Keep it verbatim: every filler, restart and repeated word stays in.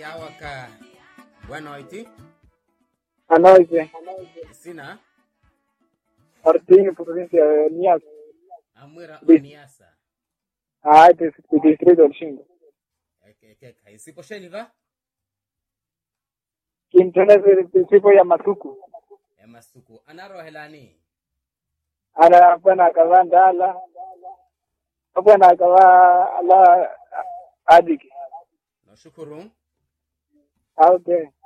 yawaka bueno iti Anoite, sina Ortini, provincia de Nias. amwira Di- oniasa Ah, este es el distrito del Shingo. ke ke kai sipo sheliva Quintana es el principio de Yamatuku. emasuku anaro helani Ahora, bueno, acaban de ala. Bueno, acaban ala Adik. no shukuru Ah, ok.